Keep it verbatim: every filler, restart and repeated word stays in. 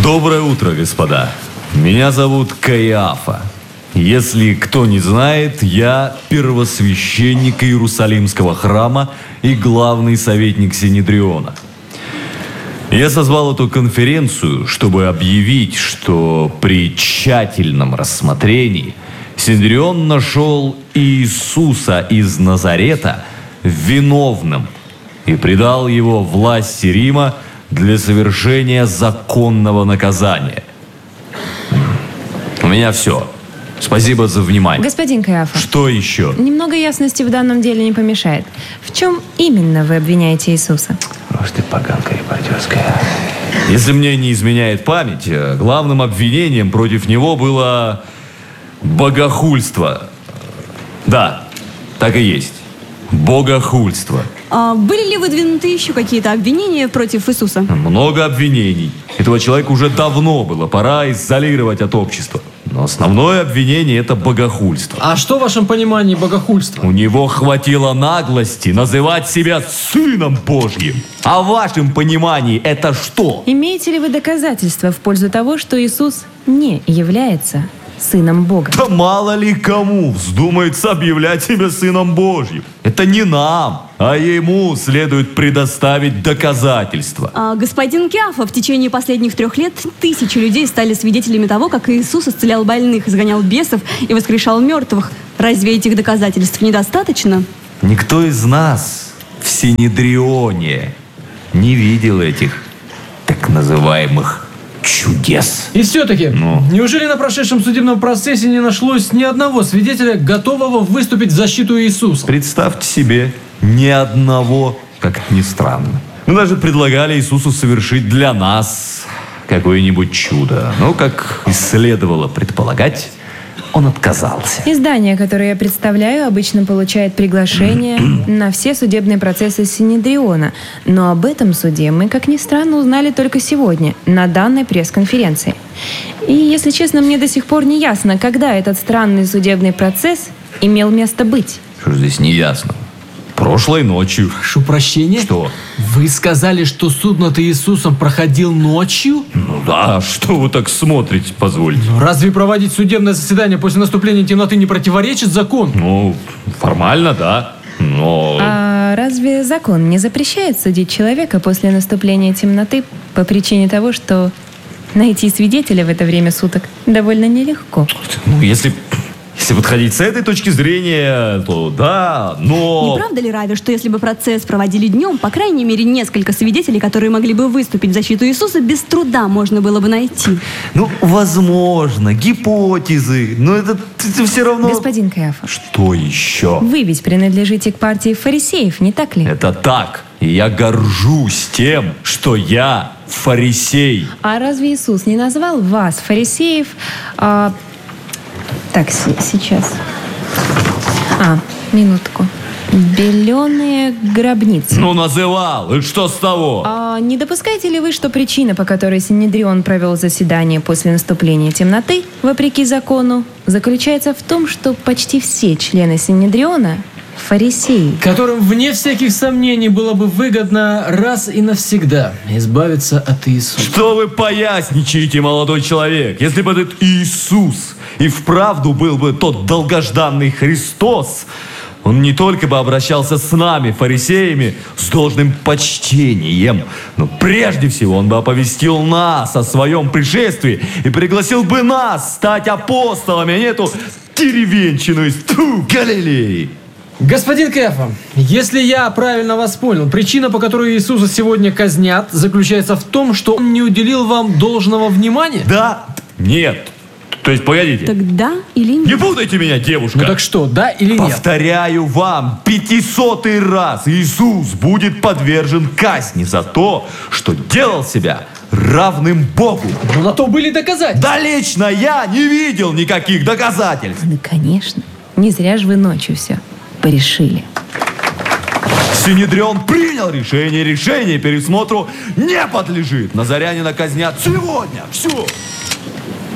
Доброе утро, господа. Меня зовут Каиафа. Если кто не знает, я первосвященник Иерусалимского храма и главный советник Синедриона. Я созвал эту конференцию, чтобы объявить, что при тщательном рассмотрении Синедрион нашел Иисуса из Назарета виновным и предал его власти Рима для совершения законного наказания. У меня все. Спасибо за внимание. Господин Каиафа. Что еще? Немного ясности в данном деле не помешает. В чем именно вы обвиняете Иисуса? Ох ты, поганка репортерская. Если мне не изменяет память, главным обвинением против него было богохульство. Да, так и есть. Богохульство. А были ли выдвинуты еще какие-то обвинения против Иисуса? Много обвинений. Этого человека уже давно было пора изолировать от общества. Но основное обвинение – это богохульство. А что в вашем понимании богохульство? У него хватило наглости называть себя Сыном Божьим. А в вашем понимании это что? Имеете ли вы доказательства в пользу того, что Иисус не является Сыном Бога? Да мало ли кому вздумается объявлять себя Сыном Божьим. Это не нам, а ему следует предоставить доказательства. А, господин Каиафа, в течение последних трех лет тысячи людей стали свидетелями того, как Иисус исцелял больных, изгонял бесов и воскрешал мертвых. Разве этих доказательств недостаточно? Никто из нас в Синедрионе не видел этих так называемых чудес. И все-таки, Ну? неужели на прошедшем судебном процессе не нашлось ни одного свидетеля, готового выступить в защиту Иисуса? Представьте себе, ни одного, как это ни странно. Мы даже предлагали Иисусу совершить для нас какое-нибудь чудо. Но, как и следовало предполагать, он отказался. Издание, которое я представляю, обычно получает приглашение на все судебные процессы Синедриона. Но об этом суде мы, как ни странно, узнали только сегодня, на данной пресс-конференции. И, если честно, мне до сих пор не ясно, когда этот странный судебный процесс имел место быть. Что ж здесь не ясно? Прошлой ночью. Прошу прощения? Что? Вы сказали, что суд над Иисусом проходил ночью? Ну да, что вы так смотрите, позвольте? Но разве проводить судебное заседание после наступления темноты не противоречит закону? Ну, формально, да. Но... А разве закон не запрещает судить человека после наступления темноты по причине того, что найти свидетеля в это время суток довольно нелегко? Ну, если... Если подходить с этой точки зрения, то да, но... Не правда ли, Рави, что если бы процесс проводили днем, по крайней мере, несколько свидетелей, которые могли бы выступить в защиту Иисуса, без труда можно было бы найти? Ну, возможно, гипотезы, но это, это все равно... Господин Каиафа, Что еще? вы ведь принадлежите к партии фарисеев, не так ли? Это так. И я горжусь тем, что я фарисей. А разве Иисус не назвал вас, фарисеев, а... Так, с- сейчас. А, минутку. Беленые гробницы. Ну, называл. И что с того? А не допускаете ли вы, что причина, по которой Синедрион провел заседание после наступления темноты, вопреки закону, заключается в том, что почти все члены Синедриона – фарисеи? Которым, вне всяких сомнений, было бы выгодно раз и навсегда избавиться от Иисуса. Что вы поясничаете, молодой человек? Если бы этот Иисус и вправду был бы тот долгожданный Христос, он не только бы обращался с нами, фарисеями, с должным почтением, но прежде всего он бы оповестил нас о своем пришествии и пригласил бы нас стать апостолами, а не эту деревенщину из тьфу, Галилеи. Господин Каиафа, если я правильно вас понял, причина, по которой Иисуса сегодня казнят, заключается в том, что он не уделил вам должного внимания? Да? Нет. То есть, погодите. Так да или нет? Не путайте меня, девушка. Ну так что, да или нет? Повторяю вам, пятисотый раз Иисус будет подвержен казни за то, что делал себя равным Богу. Ну на то были доказательства. Да лично я не видел никаких доказательств. Ну, конечно. Не зря же вы ночью все порешили. Синедрион принял решение, решение пересмотру не подлежит. Назарянина казнят сегодня. Все.